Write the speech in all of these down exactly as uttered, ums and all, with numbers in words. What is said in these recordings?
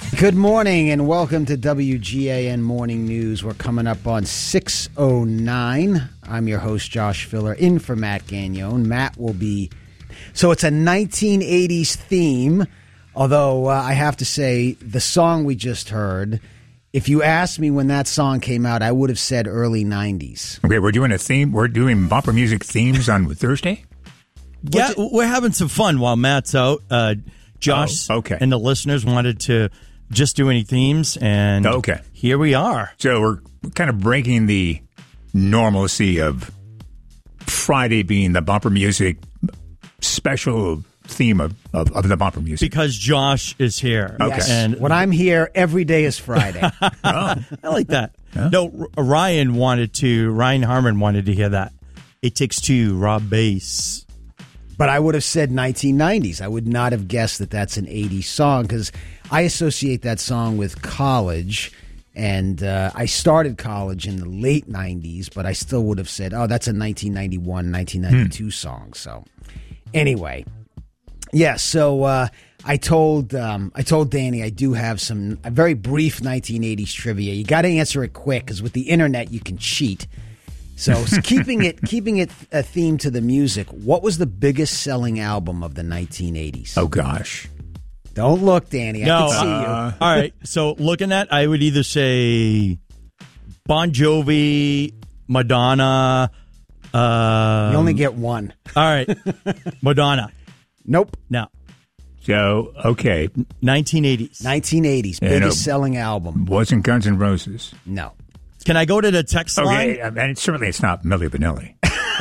Good morning and welcome to W G A N Morning News. We're coming up on six oh nine. I'm your host, Josh Filler, in for Matt Gagnon. Matt will be... So it's a nineteen eighties theme, although uh, I have to say the song we just heard, if you asked me when that song came out, I would have said early nineties. Okay, we're doing a theme. We're doing bumper music themes on Thursday? Yeah, we're having some fun while Matt's out. Uh, Josh oh, okay. and the listeners wanted to just do any themes, and okay. here we are. So we're kind of breaking the normalcy of Friday being the bumper music special theme of, of, of the bumper music. Because Josh is here. Okay. Yes. And when I'm here, every day is Friday. oh. I like that. Huh? No, R- Ryan wanted to, Ryan Harmon wanted to hear that. It Takes Two, Rob Bass. But I would have said nineteen nineties. I would not have guessed that that's an eighties song because I associate that song with college, and uh, I started college in the late nineties, but I still would have said, oh, that's a nineteen ninety-one, nineteen ninety-two hmm. song. So anyway, yeah, so uh, I told um, I told Danny I do have some a very brief nineteen eighties trivia. You got to answer it quick because with the internet you can cheat. So keeping it keeping it a theme to the music, what was the biggest selling album of the nineteen eighties? Oh, gosh. Don't look, Danny. I No, can see uh, you. All right, so looking at, I would either say Bon Jovi, Madonna. Um, You only get one. All right, Madonna. Nope. No, So, okay. nineteen eighties. nineteen eighties, Yeah, biggest no. selling album. Wasn't Guns N' Roses. No. Can I go to the text line? Okay, and certainly it's not Milli Vanilli.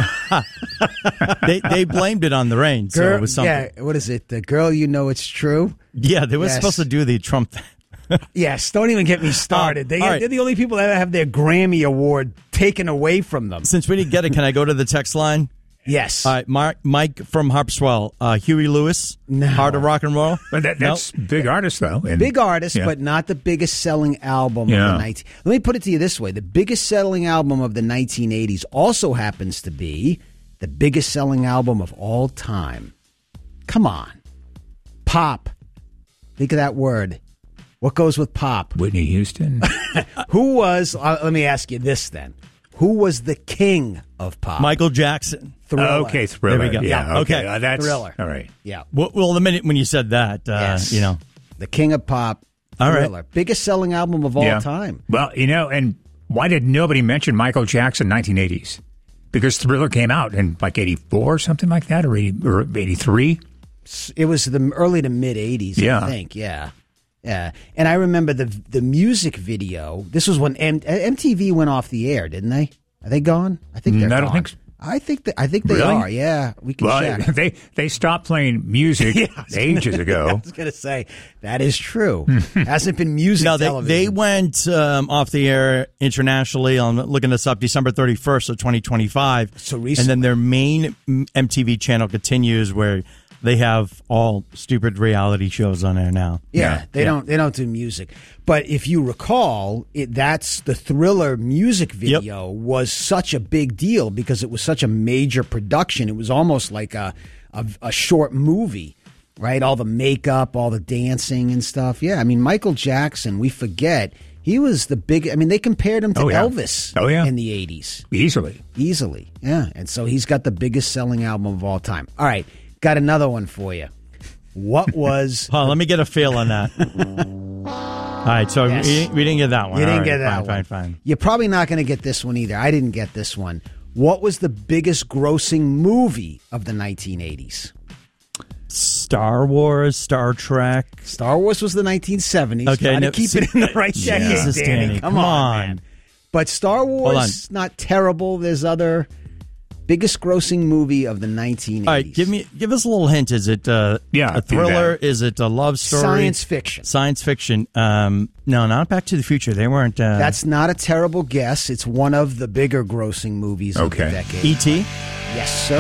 they they blamed it on the rain, so Girl, it was something. yeah, what is it? The Girl You Know It's True? Yeah, they were Yes. supposed to do the Trump thing. Yes, don't even get me started. They, all right. They're the only people that have their Grammy Award taken away from them. Since we didn't get it, can I go to the text line? Yes. All right, Mark, Mike from Harpswell, uh, Huey Lewis, No. Heart of Rock and Roll. But that, that's big artist, though. And, Big artist, yeah. but not the biggest selling album Yeah. of the nineteen. Let me put it to you this way: the biggest selling album of the nineteen eighties also happens to be the biggest selling album of all time. Come on, pop. Think of that word. What goes with pop? Whitney Houston. Who was? Uh, let me ask you this then: who was the king of pop? Michael Jackson. Thriller. Okay, Thriller. There we go. Yeah, okay. Okay. Uh, that's, Thriller. All right. Yeah. Well, well, the minute when you said that, uh, Yes. you know. The king of pop. All right. Thriller. Biggest selling album of all Yeah. time. Well, you know, and why did nobody mention Michael Jackson nineteen eighties? Because Thriller came out in like eighty-four or something like that, or, eighty, or eighty-three. It was the early to mid eighties, Yeah. I think. Yeah. Yeah. And I remember the the music video. This was when M- MTV went off the air, didn't they? Are they gone? I think they're Mm, I don't gone. think so. I think that I think they Really? are. Yeah. We can Well, check. they they stopped playing music Yeah, I was ages gonna- I ago. was going to say that is true. Hasn't been music No, they, television. they went um, off the air internationally. I'm looking this up December thirty-first of twenty twenty-five. So And recently. then their main M T V channel continues where they have all stupid reality shows on there now. Yeah, Yeah, they yeah. don't they don't do music. But if you recall, it, that's the Thriller music video was such a big deal because it was such a major production. It was almost like a a, a short movie, right? All the makeup, all the dancing and stuff. Yeah, I mean Michael Jackson, we forget he was the big. I mean, they compared him to Oh, yeah. Elvis. Oh, yeah. in the eighties, Easily. easily. Yeah, and so he's got the biggest selling album of all time. All right, got another one for you. What was? Hold on, let me get a feel on that. All right, so Yes. we, we didn't get that one. You didn't All right, get that fine, one. Fine, fine. You're probably not going to get this one either. I didn't get this one. What was the biggest grossing movie of the nineteen eighties? Star Wars, Star Trek. Star Wars was the nineteen seventies. Okay, Try to no, keep see- it in the right Yeah. decade, Jesus, Danny. Danny, Come, come on, on. man. But Star Wars, not terrible. There's other biggest grossing movie of the nineteen eighties. All right, give me give us a little hint. Is it uh, Yeah, a do thriller? that. Is it a love story? Science fiction. Science fiction. Um, no, not Back to the Future. They weren't. Uh, That's not a terrible guess. It's one of the bigger grossing movies of Okay. the decade. E T. Yes, sir.